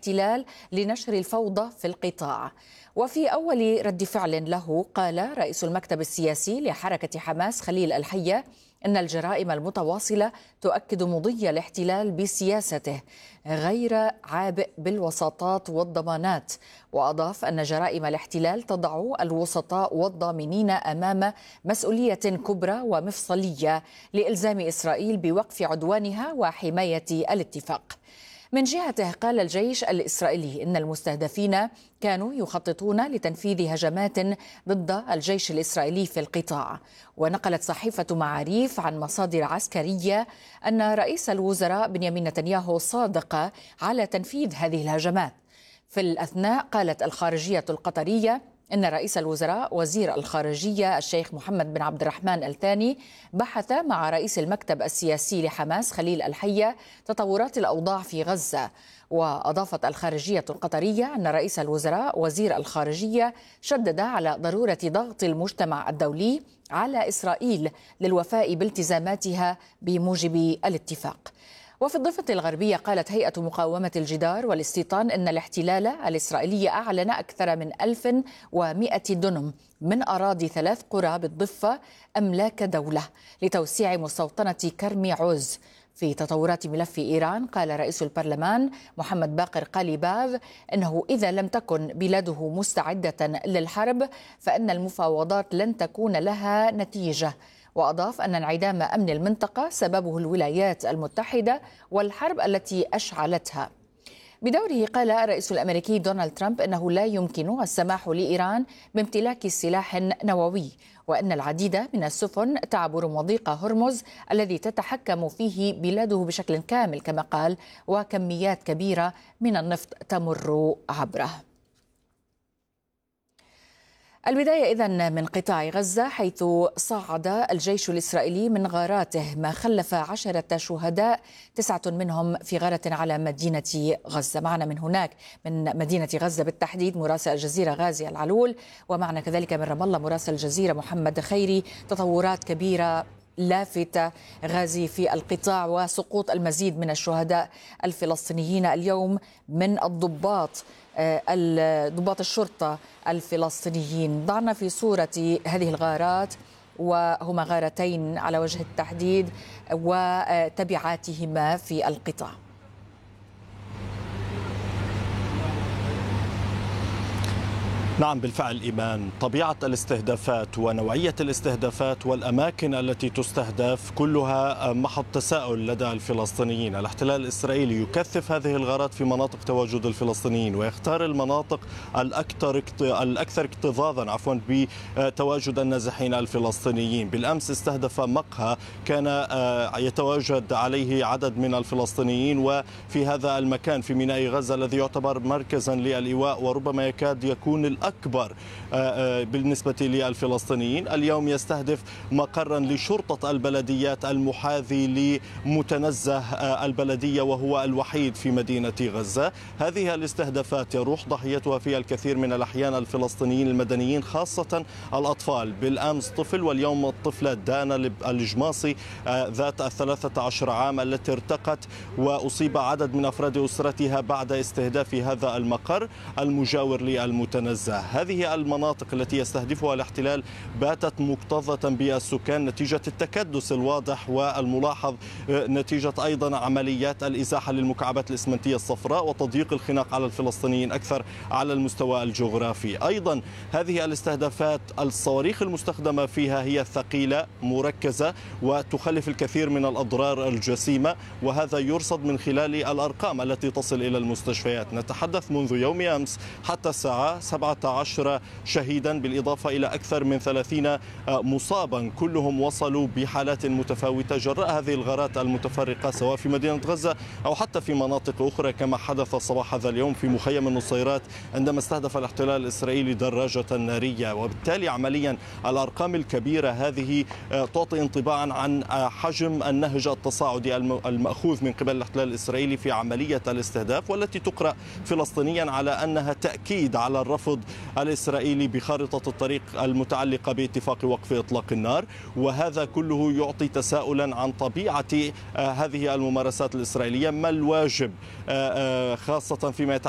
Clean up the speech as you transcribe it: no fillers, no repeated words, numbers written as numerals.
الاحتلال لنشر الفوضى في القطاع. وفي أول رد فعل له قال رئيس المكتب السياسي لحركة حماس خليل الحية إن الجرائم المتواصلة تؤكد مضي الاحتلال بسياسته غير عابئ بالوساطات والضمانات، وأضاف أن جرائم الاحتلال تضع الوسطاء والضامنين أمام مسؤولية كبرى ومفصلية لإلزام إسرائيل بوقف عدوانها وحماية الاتفاق. من جهته قال الجيش الإسرائيلي إن المستهدفين كانوا يخططون لتنفيذ هجمات ضد الجيش الإسرائيلي في القطاع. ونقلت صحيفة معاريف عن مصادر عسكرية أن رئيس الوزراء بنيامين نتنياهو صادق على تنفيذ هذه الهجمات. في الأثناء قالت الخارجية القطرية إن رئيس الوزراء وزير الخارجية الشيخ محمد بن عبد الرحمن الثاني بحث مع رئيس المكتب السياسي لحماس خليل الحية تطورات الأوضاع في غزة. وأضافت الخارجية القطرية أن رئيس الوزراء وزير الخارجية شدد على ضرورة ضغط المجتمع الدولي على إسرائيل للوفاء بالتزاماتها بموجب الاتفاق. وفي الضفة الغربية قالت هيئة مقاومة الجدار والاستيطان إن الاحتلال الإسرائيلي أعلن أكثر من 1100 دنم من أراضي 3 قرى بالضفة أملاك دولة لتوسيع مستوطنة كرم عوز. في تطورات ملف إيران قال رئيس البرلمان محمد باقر قاليباف إنه إذا لم تكن بلاده مستعدة للحرب فإن المفاوضات لن تكون لها نتيجة. وأضاف أن انعدام أمن المنطقة سببه الولايات المتحدة والحرب التي أشعلتها. بدوره قال الرئيس الأمريكي دونالد ترامب أنه لا يمكن السماح لإيران بامتلاك سلاح نووي، وأن العديد من السفن تعبر مضيق هرمز الذي تتحكم فيه بلاده بشكل كامل كما قال، وكميات كبيرة من النفط تمر عبره. البداية إذن من قطاع غزة، حيث صعد الجيش الإسرائيلي من غاراته ما خلف 10 شهداء 9 منهم في غارة على مدينة غزة. معنا من هناك من مدينة غزة بالتحديد مراسل الجزيرة غازي العلول، ومعنا كذلك من رام الله مراسل الجزيرة محمد خيري. تطورات كبيرة لافتة غازي في القطاع وسقوط المزيد من الشهداء الفلسطينيين اليوم من ضباط الشرطة الفلسطينيين. ضعنا في صورة هذه الغارات، وهما غارتين على وجه التحديد، وتبعاتهما في القطاع. نعم بالفعل إيمان، طبيعة الاستهدافات ونوعية الاستهدافات والأماكن التي تستهدف كلها محط تساؤل لدى الفلسطينيين. الاحتلال الإسرائيلي يكثف هذه الغارات في مناطق تواجد الفلسطينيين ويختار المناطق الأكثر اكتظاظا بتواجد النازحين الفلسطينيين. بالأمس استهدف مقهى كان يتواجد عليه عدد من الفلسطينيين، وفي هذا المكان في ميناء غزة الذي يعتبر مركزا للإيواء وربما يكاد يكون الأكبر بالنسبة للفلسطينيين، اليوم يستهدف مقرا لشرطة البلديات المحاذي لمتنزه البلدية وهو الوحيد في مدينة غزة. هذه الاستهدافات يروح ضحيتها في الكثير من الأحيان الفلسطينيين المدنيين، خاصة الأطفال. بالأمس طفل واليوم الطفلة دانا الجماصي ذات 13 عام التي ارتقت وأصيب عدد من أفراد أسرتها بعد استهداف هذا المقر المجاور للمتنزه. هذه المناطق التي يستهدفها الاحتلال باتت مكتظة بالسكان نتيجة التكدس الواضح والملاحظ، نتيجة أيضا عمليات الإزاحة للمكعبات الإسمنتية الصفراء وتضييق الخناق على الفلسطينيين أكثر على المستوى الجغرافي. أيضا هذه الاستهدافات الصواريخ المستخدمة فيها هي ثقيلة مركزة وتخلف الكثير من الأضرار الجسيمة، وهذا يرصد من خلال الأرقام التي تصل إلى المستشفيات. نتحدث منذ يوم أمس حتى الساعة 17 شهيدا بالإضافة إلى أكثر من 30 مصابا، كلهم وصلوا بحالات متفاوتة جراء هذه الغارات المتفرقة سواء في مدينة غزة أو حتى في مناطق أخرى، كما حدث صباح هذا اليوم في مخيم النصيرات عندما استهدف الاحتلال الإسرائيلي دراجة نارية. وبالتالي عمليا الأرقام الكبيرة هذه تعطي انطباعا عن حجم النهج التصاعدي المأخوذ من قبل الاحتلال الإسرائيلي في عملية الاستهداف، والتي تقرأ فلسطينيا على أنها تأكيد على الرفض الإسرائيلي بخارطة الطريق المتعلقة باتفاق وقف إطلاق النار. وهذا كله يعطي تساؤلا عن طبيعة هذه الممارسات الإسرائيلية، ما الواجب خاصة فيما يتعلق